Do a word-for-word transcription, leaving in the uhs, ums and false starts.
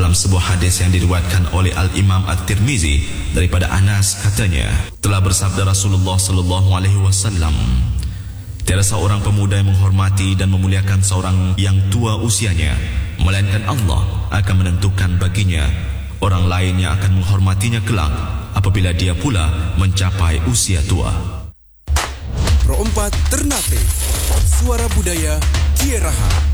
Dalam sebuah hadis yang diriwayatkan oleh Al-Imam At-Tirmizi daripada Anas, katanya, telah bersabda Rasulullah sallallahu alaihi wasallam, tiada seorang pemuda yang menghormati dan memuliakan seorang yang tua usianya, melainkan Allah akan menentukan baginya orang lain yang akan menghormatinya kelak apabila dia pula mencapai usia tua. Pro empat Ternate, suara budaya Kieraha.